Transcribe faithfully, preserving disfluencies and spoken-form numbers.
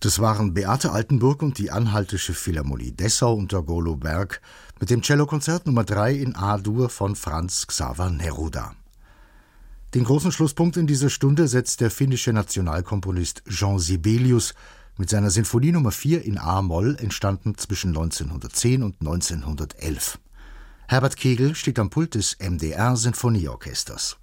Das waren Beate Altenburg und die Anhaltische Philharmonie Dessau unter Golo Berg mit dem Cellokonzert Nummer drei in A-Dur von Franz Xaver Neruda. Den großen Schlusspunkt in dieser Stunde setzt der finnische Nationalkomponist Jean Sibelius mit seiner Sinfonie Nummer vier in A-Moll, entstanden zwischen neunzehnhundertzehn und neunzehnhundertelf. Herbert Kegel steht am Pult des M D R Sinfonieorchesters.